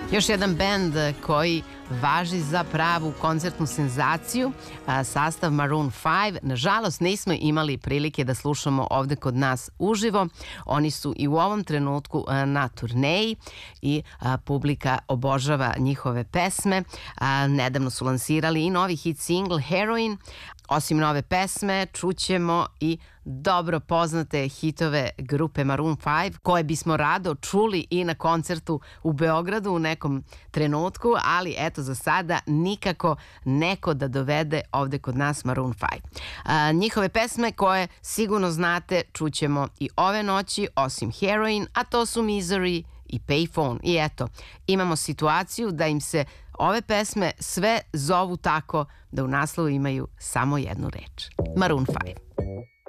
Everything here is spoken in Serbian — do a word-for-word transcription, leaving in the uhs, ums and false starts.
Još jedan bend koji važi za pravu koncertnu senzaciju, sastav Maroon five. Nažalost, nismo imali prilike da slušamo ovde kod nas uživo. Oni su i u ovom trenutku na turneji i publika obožava njihove pesme. Nedavno su lansirali i novi hit single Heroin. Osim nove pesme, čućemo i dobro poznate hitove grupe Maroon five, koje bismo rado čuli i na koncertu u Beogradu u nekom trenutku, ali eto za sada nikako neko da dovede ovde kod nas Maroon five. A, njihove pesme koje sigurno znate čućemo i ove noći, osim Heroin, a to su Misery i Payphone. I eto, imamo situaciju da im se ove pesme sve zovu tako da u naslovu imaju samo jednu reč. Maroon five.